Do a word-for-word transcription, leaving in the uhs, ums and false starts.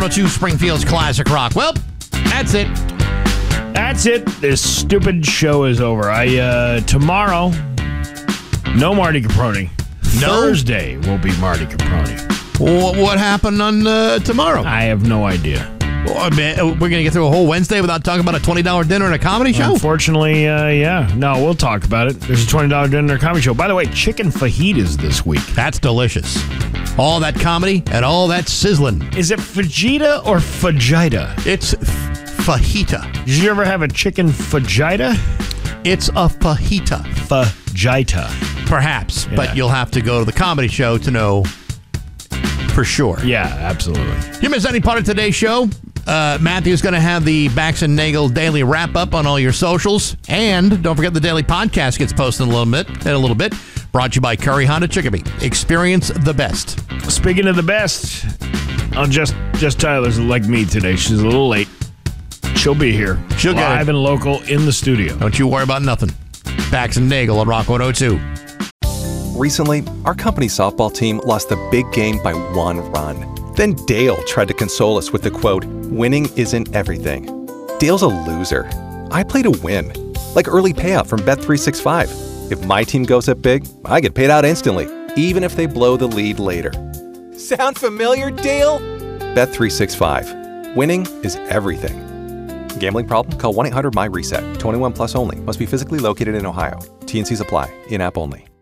oh two Springfield's Classic Rock. Well, that's it. That's it. This stupid show is over. I uh, tomorrow, no Marty Caproni. No? Thursday will be Marty Caproni. What, what happened on uh, tomorrow? I have no idea. Well, I mean, we're going to get through a whole Wednesday without talking about a twenty dollars dinner and a comedy show? Unfortunately, uh, yeah. No, we'll talk about it. There's a twenty dollars dinner and a comedy show. By the way, chicken fajitas this week. That's delicious. All that comedy and all that sizzling. Is it fajita or fajita? It's f- fajita. Did you ever have a chicken fajita? It's a fajita. Fajita. Perhaps, Yeah. but you'll have to go to the comedy show to know for sure. Yeah, absolutely. You miss any part of today's show? Uh, Matthew's going to have the Bax and Nagel daily wrap-up on all your socials. And don't forget the daily podcast gets posted in a little bit. In a little bit. Brought to you by Curry Honda Chicopee. Experience the best. Speaking of the best, I'll just just Tyler's like me today. She's a little late. She'll be here. She'll get live it. and local in the studio. Don't you worry about nothing. Bax and Nagel on Rock one oh two. Recently, our company softball team lost the big game by one run. Then Dale tried to console us with the quote, "Winning isn't everything." Dale's a loser. I play to win. Like early payout from Bet three sixty-five. If my team goes up big, I get paid out instantly, even if they blow the lead later. Sound familiar, Dale? Bet three sixty-five. Winning is everything. Gambling problem? Call one eight hundred M Y RESET. twenty-one plus only. Must be physically located in Ohio. T N Cs apply. In-app only.